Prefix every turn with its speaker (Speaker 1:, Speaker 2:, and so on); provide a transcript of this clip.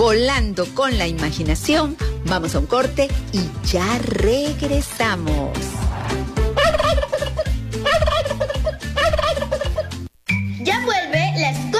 Speaker 1: volando con la imaginación. Vamos a un corte y ya regresamos.